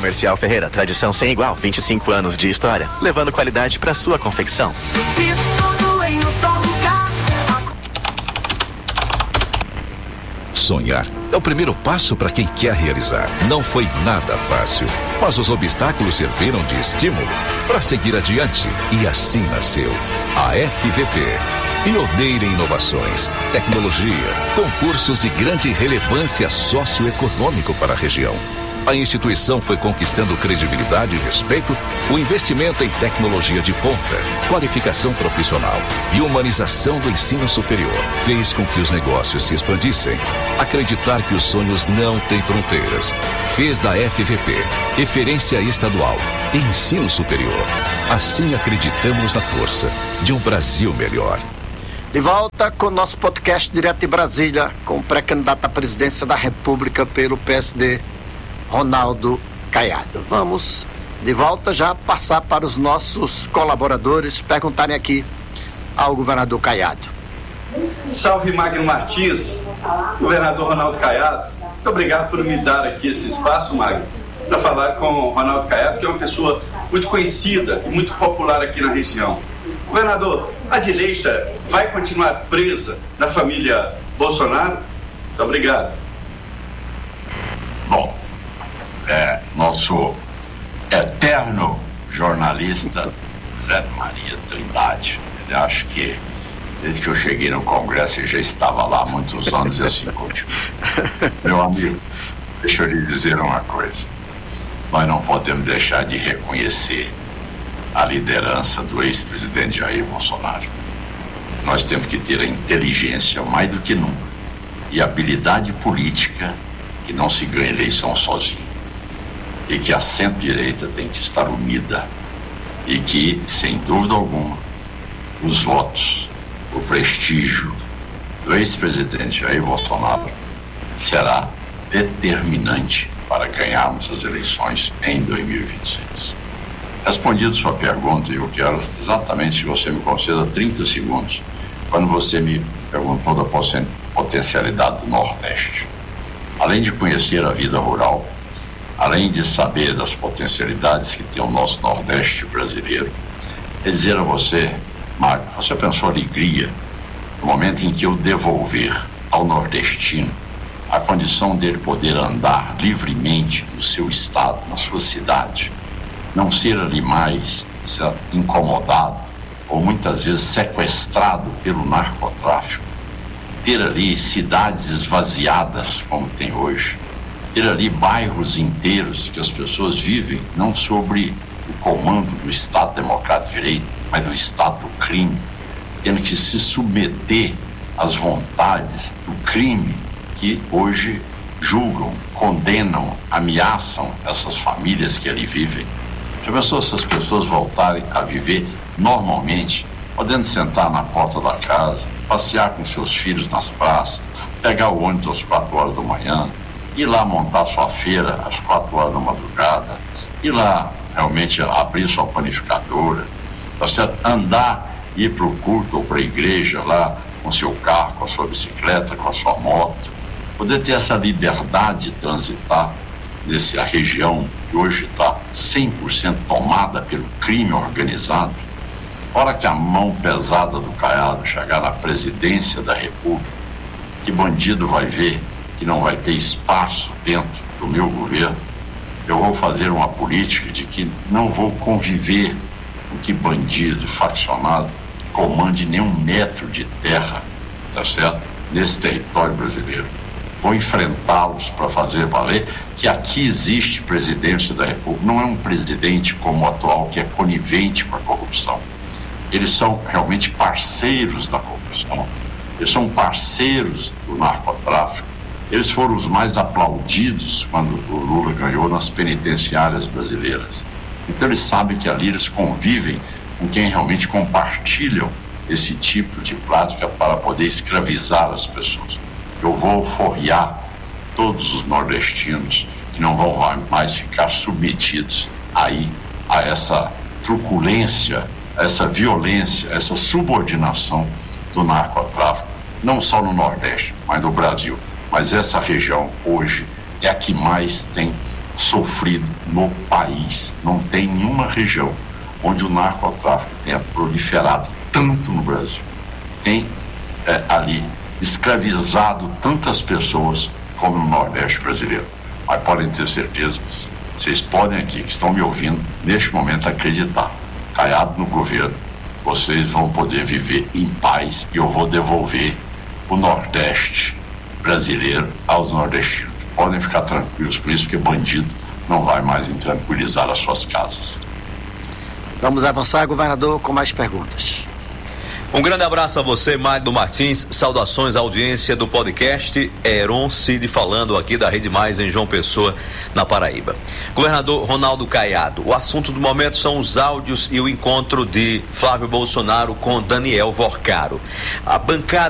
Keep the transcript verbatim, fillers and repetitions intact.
Comercial Ferreira, tradição sem igual, vinte e cinco anos de história, levando qualidade para sua confecção. Sonhar é o primeiro passo para quem quer realizar. Não foi nada fácil, mas os obstáculos serviram de estímulo para seguir adiante. E assim nasceu a F V P. Pioneira em inovações, tecnologia, concursos de grande relevância socioeconômico para a região. A instituição foi conquistando credibilidade e respeito, o investimento em tecnologia de ponta, qualificação profissional e humanização do ensino superior fez com que os negócios se expandissem. Acreditar que os sonhos não têm fronteiras fez da F V P referência estadual em ensino superior. Assim acreditamos na força de um Brasil melhor. De volta com o nosso podcast direto de Brasília, com o pré-candidato à presidência da República pelo P S D, Ronaldo Caiado. Vamos de volta já passar para os nossos colaboradores perguntarem aqui ao governador Caiado. Salve Magno Martins, governador Ronaldo Caiado. Muito obrigado por me dar aqui esse espaço, Magno, para falar com o Ronaldo Caiado, que é uma pessoa muito conhecida e muito popular aqui na região. Governador, a direita vai continuar presa na família Bolsonaro? Muito obrigado. Bom, é, nosso eterno jornalista Zé Maria Trindade, ele acho que desde que eu cheguei no Congresso ele já estava lá há muitos anos e assim continua. Meu amigo, deixa eu lhe dizer uma coisa. Nós não podemos deixar de reconhecer a liderança do ex-presidente Jair Bolsonaro. Nós temos que ter a inteligência mais do que nunca e a habilidade política que não se ganha eleição sozinho. E que a centro-direita tem que estar unida. E que, sem dúvida alguma, os votos, o prestígio do ex-presidente Jair Bolsonaro será determinante para ganharmos as eleições em dois mil e vinte e seis. Respondido sua pergunta, eu quero exatamente que você me conceda trinta segundos, quando você me perguntou da potencialidade do Nordeste. Além de conhecer a vida rural, além de saber das potencialidades que tem o nosso Nordeste brasileiro, é dizer a você, Marco, você pensou alegria no momento em que eu devolver ao nordestino a condição dele poder andar livremente no seu estado, na sua cidade, não ser ali mais incomodado ou muitas vezes sequestrado pelo narcotráfico, ter ali cidades esvaziadas como tem hoje, ter ali bairros inteiros que as pessoas vivem não sobre o comando do Estado Democrático de Direito, mas do Estado do crime, tendo que se submeter às vontades do crime que hoje julgam, condenam, ameaçam essas famílias que ali vivem. Já pensou se as pessoas voltarem a viver normalmente, podendo sentar na porta da casa, passear com seus filhos nas praças, pegar o ônibus às quatro horas da manhã, ir lá montar sua feira às quatro horas da madrugada, ir lá realmente abrir sua panificadora, você andar, ir para o culto ou para a igreja lá com seu carro, com a sua bicicleta, com a sua moto, poder ter essa liberdade de transitar nessa região que hoje está cem por cento tomada pelo crime organizado. A hora que a mão pesada do Caiado chegar na presidência da República, que bandido vai ver que não vai ter espaço dentro do meu governo? Eu vou fazer uma política de que não vou conviver com que bandido, faccionado, comande nenhum metro de terra, tá certo? Nesse território brasileiro. Vou enfrentá-los para fazer valer que aqui existe presidência da República. Não é um presidente como o atual que é conivente com a corrupção. Eles são realmente parceiros da corrupção. Eles são parceiros do narcotráfico. Eles foram os mais aplaudidos quando o Lula ganhou nas penitenciárias brasileiras. Então eles sabem que ali eles convivem com quem realmente compartilham esse tipo de prática para poder escravizar as pessoas. Eu vou forrear todos os nordestinos que não vão mais ficar submetidos aí a essa truculência, a essa violência, a essa subordinação do narcotráfico, não só no Nordeste, mas no Brasil. Mas essa região hoje é a que mais tem sofrido no país. Não tem nenhuma região onde o narcotráfico tenha proliferado tanto no Brasil. Tem é, ali escravizado tantas pessoas como no Nordeste brasileiro. Mas podem ter certeza, vocês podem aqui, que estão me ouvindo, neste momento acreditar. Caiado no governo, vocês vão poder viver em paz e eu vou devolver o Nordeste brasileiro aos nordestinos. Podem ficar tranquilos com isso, porque bandido não vai mais intranquilizar as suas casas. Vamos avançar, governador, com mais perguntas. Um grande abraço a você, Magno Martins. Saudações à audiência do podcast Heron Cid, falando aqui da Rede Mais em João Pessoa, na Paraíba. Governador Ronaldo Caiado, o assunto do momento são os áudios e o encontro de Flávio Bolsonaro com Daniel Vorcaro. A bancada